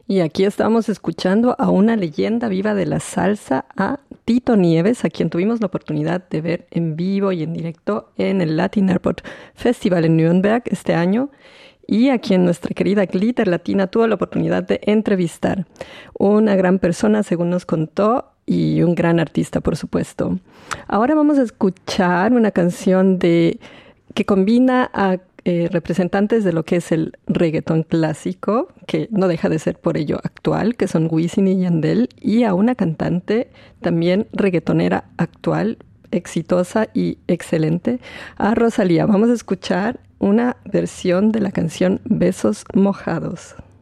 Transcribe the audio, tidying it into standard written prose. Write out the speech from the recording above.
Y aquí estamos escuchando a una leyenda viva de la salsa, a Tito Nieves, a quien tuvimos la oportunidad de ver en vivo y en directo en el Latin Airport Festival en Nuremberg este año, y a quien nuestra querida Glitter Latina tuvo la oportunidad de entrevistar. Una gran persona, según nos contó, y un gran artista, por supuesto. Ahora vamos a escuchar una canción que combina a representantes de lo que es el reggaetón clásico, que no deja de ser por ello actual, que son Wisin y Yandel, y a una cantante también reggaetonera actual, exitosa y excelente, a Rosalía. Vamos a escuchar una versión de la canción Besos Mojados.